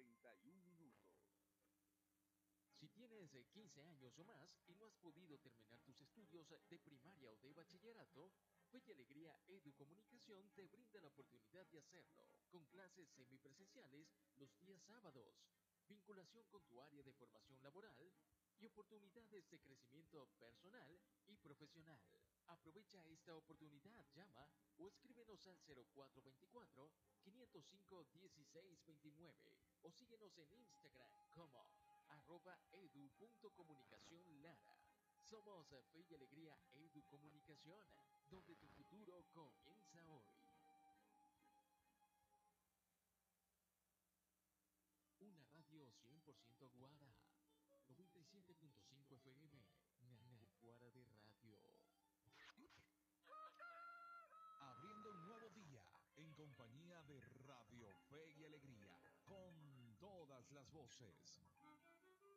31 minutos. Si tienes 15 años o más y no has podido terminar tus estudios de primaria o de bachillerato, Fe y Alegría Educomunicación te brinda la oportunidad de hacerlo, con clases semipresenciales los días sábados, vinculación con tu área de formación laboral y oportunidades de crecimiento personal y profesional. Aprovecha esta oportunidad, llama o escríbenos al 0424-505-1629 o síguenos en Instagram como @edu.comunicacionlara. Somos Fe y Alegría Educomunicación, donde tu futuro comienza hoy. Una radio 100% Guara, 97.5 FM, Guara de Radio. Abriendo un nuevo día en compañía de Radio Fe y Alegría, con todas las voces.